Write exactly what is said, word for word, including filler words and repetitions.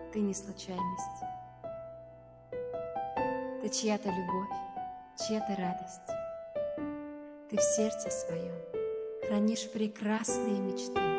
ты не случайность. Ты чья-то любовь, чья-то радость. Ты в сердце своем хранишь прекрасные мечты.